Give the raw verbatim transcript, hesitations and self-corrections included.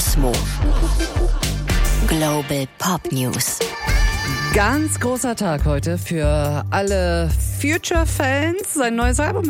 Kosmo. Global Pop News. Ganz großer Tag heute für alle Future-Fans. Sein neues Album